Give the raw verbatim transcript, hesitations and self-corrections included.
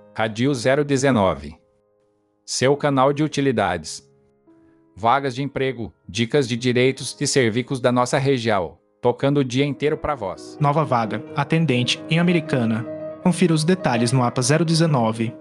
Radio zero dezenove. Seu canal de utilidades. Vagas de emprego, dicas de direitos e serviços da nossa região, tocando o dia inteiro para vós. Nova vaga, atendente em Americana. Confira os detalhes no A P A zero dezenove.